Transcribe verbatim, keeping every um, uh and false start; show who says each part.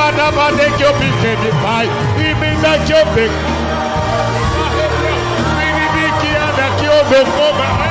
Speaker 1: Rabadabade que eu piquei de pai, e me dá que eu peguei. Que anda que eu vou comer.